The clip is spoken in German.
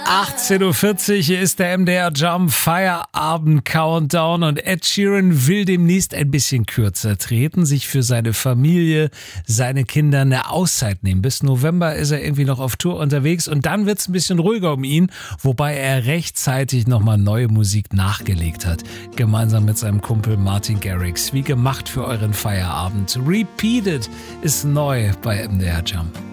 18.40 Uhr, hier ist der MDR Jump Feierabend Countdown und Ed Sheeran will demnächst ein bisschen kürzer treten, sich für seine Familie, seine Kinder eine Auszeit nehmen. Bis November ist er irgendwie noch auf Tour unterwegs und dann wird es ein bisschen ruhiger um ihn, wobei er rechtzeitig nochmal neue Musik nachgelegt hat, gemeinsam mit seinem Kumpel Martin Garrix. Wie gemacht für euren Feierabend. Repeated ist neu bei MDR Jump.